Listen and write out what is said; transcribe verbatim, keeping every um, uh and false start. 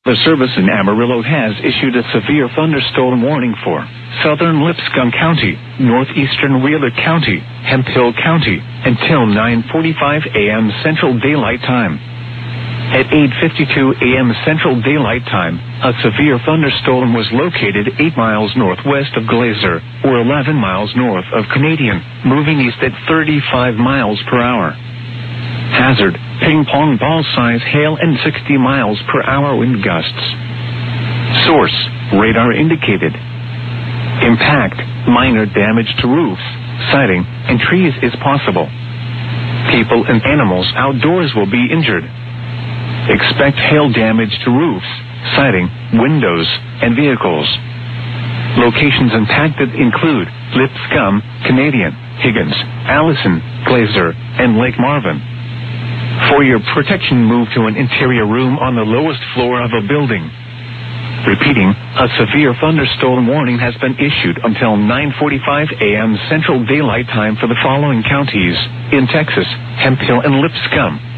The service in Amarillo has issued a severe thunderstorm warning for southern Lipscomb County, northeastern Wheeler County, Hemphill County, until nine forty-five a.m. Central Daylight Time. At eight fifty-two a.m. Central Daylight Time, a severe thunderstorm was located eight miles northwest of Glazer, or eleven miles north of Canadian, moving east at thirty-five miles per hour. Hazard, ping-pong ball-size hail and sixty miles per hour wind gusts. Source, radar indicated. Impact, minor damage to roofs, siding, and trees is possible. People and animals outdoors will be injured. Expect hail damage to roofs, siding, windows, and vehicles. Locations impacted include Lipscomb, Canadian, Higgins, Allison, Glazer, and Lake Marvin. For your protection, move to an interior room on the lowest floor of a building. Repeating, a severe thunderstorm warning has been issued until nine forty-five a.m. Central Daylight Time for the following counties in Texas: Hemphill and Lipscomb.